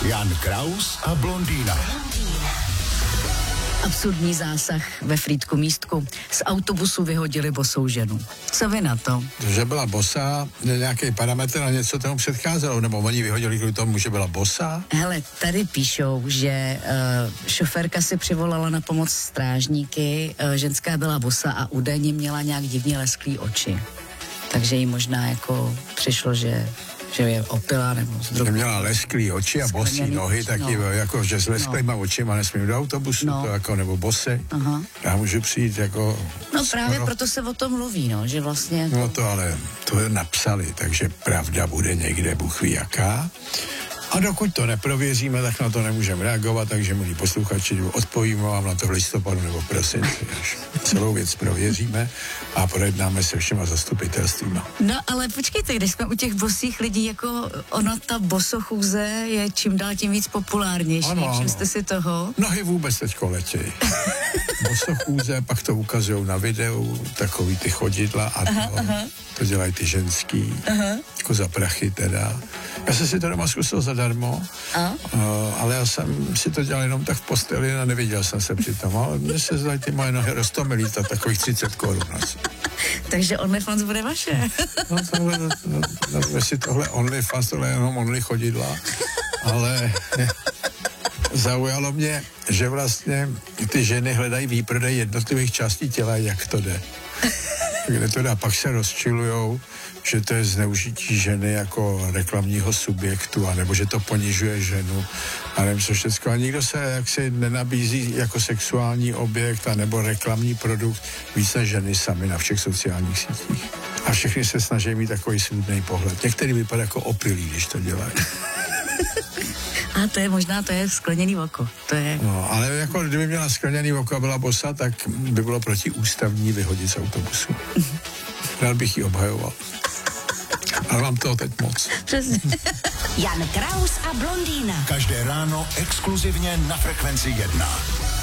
Jan Kraus a blondýna. Absurdní zásah ve Frýdku Místku. Z autobusu vyhodili bosou ženu. Co vy na to? Že byla bosá, nějaký parametr a něco tomu předcházelo, nebo oni vyhodili kvůli tomu, že byla bosá? Hele, tady píšou, že šoférka si přivolala na pomoc strážníky, ženská byla bosa a údajně měla nějak divně lesklý oči. Takže jí možná jako přišlo, že je opila nebo z drogu. Měla lesklý oči a bosí nohy, taky jako, že s lesklýma očima nesmím do autobusu, to jako, nebo bosy. Aha. Já můžu přijít jako... No právě proto se o tom mluví, no, že vlastně... Jako... No to ale, to je napsali, takže pravda bude někde, Bůh ví jaká. A dokud to neprověříme, tak na to nemůžeme reagovat, takže milí posluchači, odpovíme vám na to v listopadu nebo v prosinci, až celou věc prověříme a projednáme se všema zastupitelstvíma. No ale počkejte, když jsme u těch bosých lidí, jako ona ta bosochůze je čím dál tím víc populárnější, všim jste si toho? Nohy vůbec teďko letějí. Bosochůze, pak to ukazujou na videu, takový ty chodidla a to dělají ty ženský, jako za prachy teda. Já jsem si to doma zkusil zadarmo, ale já jsem si to dělal jenom tak v posteli a neviděl jsem se přitom, ale mně se zdají ty moje nohy roztomilí, takových 30 korun asi. Takže OnlyFans bude vaše. No tohle, si tohle OnlyFans, tohle je jenom Only chodidla, ale zaujalo mě, že vlastně ty ženy hledají výprodej jednotlivých částí těla, jak to jde. Kde to dá, pak se rozčilujou, že to je zneužití ženy jako reklamního subjektu, anebo že to ponižuje ženu, a nevím co všechno. A nikdo se jaksi nenabízí jako sexuální objekt anebo reklamní produkt víc než ženy sami na všech sociálních sítích. A všechny se snaží mít takový svůdnej pohled. Některý vypadá jako opilí, když to dělají. A to je možná, to je skleněný oko. To je... No, ale jako kdyby měla skleněný oko a byla bosa, tak by bylo protiústavní vyhodit z autobusu. Rád bych ji obhajoval. Ale mám toho teď moc. Přesně. Jan Kraus a blondýna. Každé ráno exkluzivně na Frekvenci 1.